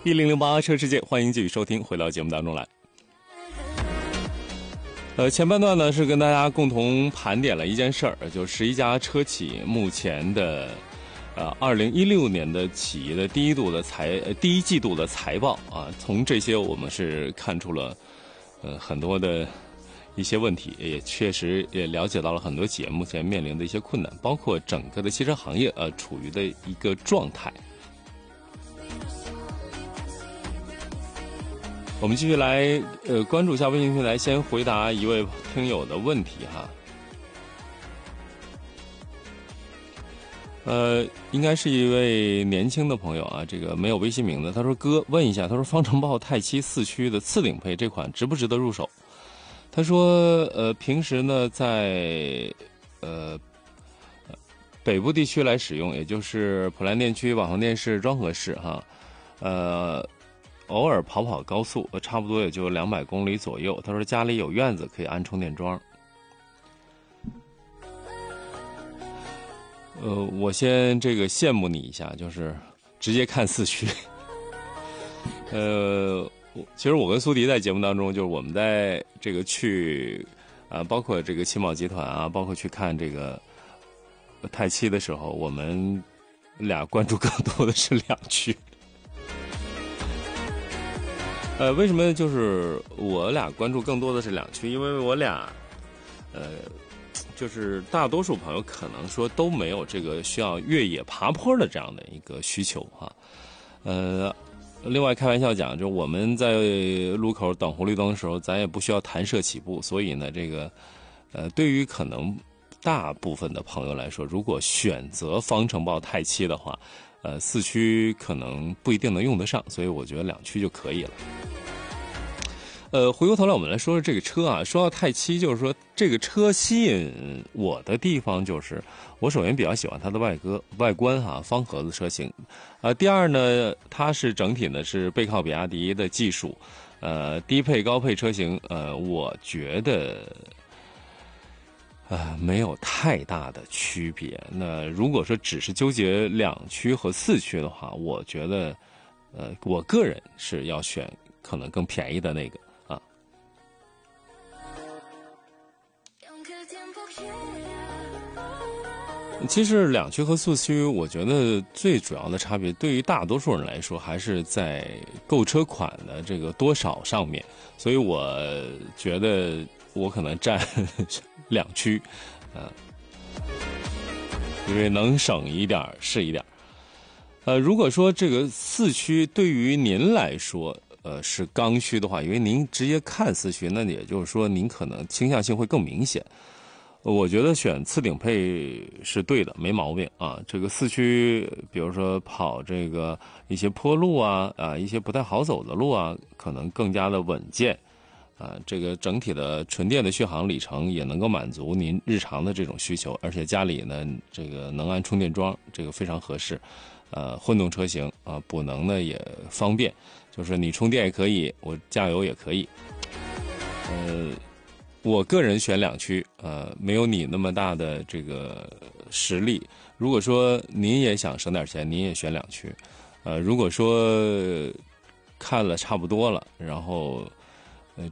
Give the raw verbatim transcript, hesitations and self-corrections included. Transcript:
一零零八车世界，欢迎继续收听，回到节目当中来。呃，前半段呢是跟大家共同盘点了一件事儿，就十一家车企目前的呃二零一六年的企业的第一度的财呃第一季度的财报啊，从这些我们是看出了呃很多的一些问题，也确实也了解到了很多企业目前面临的一些困难，包括整个的汽车行业呃处于的一个状态。我们继续来呃关注一下微信平台，先回答一位听友的问题哈。呃，应该是一位年轻的朋友啊，这个没有微信名的。他说：“哥，问一下，他说方程豹泰七四驱的次顶配这款值不值得入手？”他说：“呃，平时呢在呃北部地区来使用，也就是普兰电区、网红电视、庄河市哈，呃。”偶尔跑跑高速，差不多也就两百公里左右。他说家里有院子可以安充电桩。呃，我先这个羡慕你一下，就是直接看四驱。呃，其实我跟苏迪在节目当中，就是我们在这个去啊、呃，包括这个青宝集团啊，包括去看这个泰七的时候，我们俩关注更多的是两驱。呃，为什么就是我俩关注更多的是两驱？因为我俩，呃，就是大多数朋友可能说都没有这个需要越野爬坡的这样的一个需求哈。呃，另外开玩笑讲，就我们在路口等红绿灯的时候，咱也不需要弹射起步，所以呢，这个，呃，对于可能大部分的朋友来说，如果选择方程豹泰七的话，呃，四驱可能不一定能用得上，所以我觉得两驱就可以了。呃，回过头来我们来说说这个车啊，说到泰七，就是说这个车吸引我的地方就是，我首先比较喜欢它的外观外观哈、啊，方盒子车型，呃，第二呢，它是整体呢是背靠比亚迪的技术，呃，低配高配车型，呃，我觉得。呃，没有太大的区别。那如果说只是纠结两驱和四驱的话，我觉得，呃，我个人是要选可能更便宜的那个啊。其实两驱和四驱，我觉得最主要的差别，对于大多数人来说，还是在购车款的这个多少上面。所以我觉得我可能占两驱，呃，因为能省一点是一点。呃，如果说这个四驱对于您来说，呃，是刚需的话，因为您直接看四驱，那也就是说您可能倾向性会更明显。我觉得选次顶配是对的，没毛病啊。这个四驱，比如说跑这个一些坡路啊，啊，一些不太好走的路啊，可能更加的稳健。啊，这个整体的纯电的续航里程也能够满足您日常的这种需求，而且家里呢，这个能安充电桩，这个非常合适。呃，混动车型啊，补能呢也方便，就是你充电也可以，我加油也可以。呃，我个人选两驱，呃，没有你那么大的这个实力。如果说您也想省点钱，您也选两驱。呃，如果说看了差不多了，然后。